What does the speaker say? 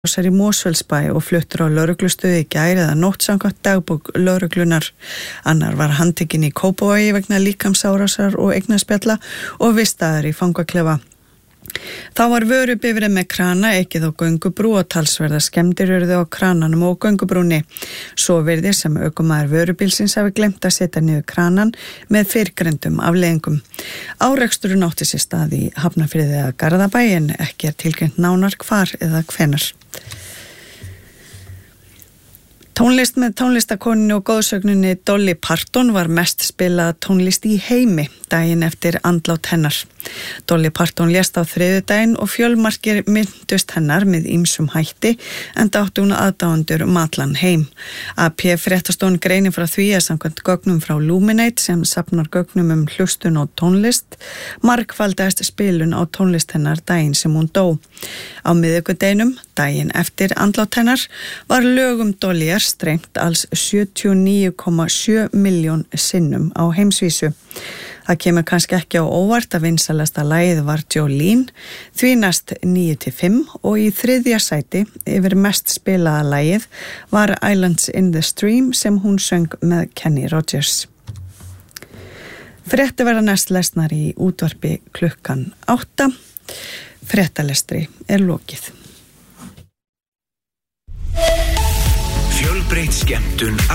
í Mosfellsbæ og fluttur á lögreglustöð í gær eða nótt samkvæmt dagbók lögreglunar. Annar var handtekinn í Kópavogi vegna líkamsárásar og eignaspjalla og vistaður í fangaklefa. Þá var vörubifreið með krana ekið á göngubrú og talsverðar skemmdir urðu á krananum og göngubrúnni. Svo virðist sem ökumaður vörubílsins hafi gleymt að setja niður kranan með fyrrgreindum afleiðingum. Áreksturinn átti sér stað í Hafnarfirði eða Garðabæ en ekki tilgreint nánar hvar eða hvenær. Tónlist með tónlistakonunni og góðsögninni Dolly Parton var mest spilað tónlist í heimi daginn eftir andlát hennar. Dolly Parton lést á þriðjudaginn og fjölmargir minntust hennar með ýmsum hætti enda átti hún aðdáendur allan heim. AP fréttastofan greinir frá því að samkvæmt gögnum frá Luminate sem safnar gögnum hlustun og tónlist margfaldaðist spilun á tónlist hennar daginn sem hún dó. Á miðvikudeginum, daginn eftir andlát hennar, var lögum Dollyar streymt alls 79,7 milljón sinnum á heimsvísu. Það kemur kannski ekki á óvart að vinsælasta lagið var Jolene, því næst 9-5 og í þriðja sæti yfir mest spilaða lagið var Islands in the Stream sem hún söng með Kenny Rogers. Fréttir verða næst lesnar í útvarpi klukkan 8. Fréttalestri lokið. Fjölbreytt skemmtun